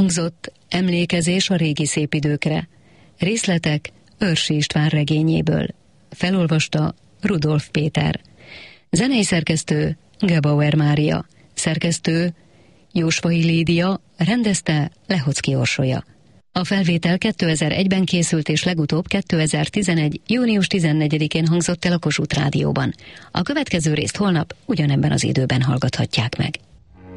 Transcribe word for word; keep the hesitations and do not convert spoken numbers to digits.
Elhangzott Emlékezés a régi szép időkre. Részletek Őrsi István regényéből. Felolvasta Rudolf Péter. Zenei szerkesztő Gebauer Mária. Szerkesztő Jósvai Lídia, rendezte Lehocki Orsolya. A felvétel kétezer-egyben készült, és legutóbb kétezer-tizenegy. június tizennegyedikén hangzott el a Kossuth Rádióban. A következő részt holnap ugyanebben az időben hallgathatják meg.